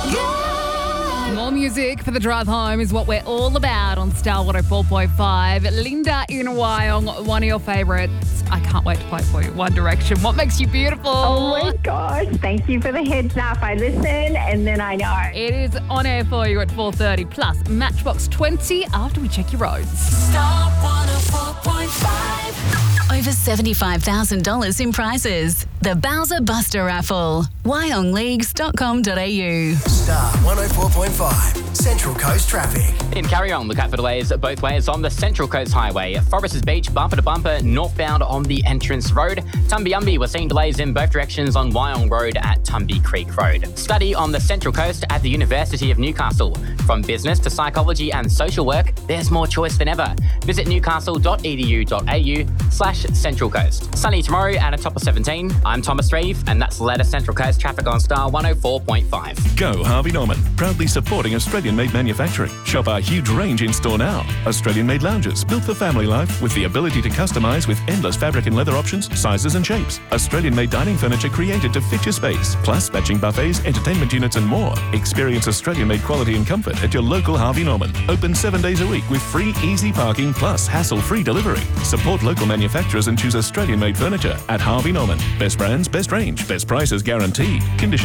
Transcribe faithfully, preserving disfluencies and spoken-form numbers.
More music for the drive home is what we're all about on Star one oh four point five. Linda in Wyong, one of your favourites. I can't wait to play for you. One Direction. What makes you beautiful? Oh my gosh, thank you for the heads up. I listen and then I know. It is on air for you at four thirty plus Matchbox twenty after we check your roads. Star one oh four point five. Over seventy-five thousand dollars in prizes. The Bowser Buster Raffle. wyong leagues dot com dot a u. Star one oh four point five. Central Coast traffic. In Carryong, look out for delays both ways on the Central Coast Highway. Foresters Beach, bumper to bumper, northbound on the entrance road. Tumby-Umby, we're seeing delays in both directions on Wyong Road at Tumby Creek Road. Study on the Central Coast at the University of Newcastle. From business to psychology and social work, there's more choice than ever. Visit newcastle dot e d u dot a u slash Central Coast. Sunny tomorrow at a top of seventeen. I'm Thomas Reeve, and that's the latest Central Coast traffic on Star one oh four point five. Go Harvey Norman, proudly supporting Australian-made manufacturing. Shop our huge range in store now. Australian-made lounges built for family life with the ability to customise with endless fabric and leather options, sizes and shapes. Australian-made dining furniture created to fit your space, plus matching buffets, entertainment units and more. Experience Australian-made quality and comfort at your local Harvey Norman. Open seven days a week with free easy parking plus hassle-free delivery. Support local manufacturers and choose Australian-made furniture at Harvey Norman. Best brands, best range, best prices guaranteed. Conditions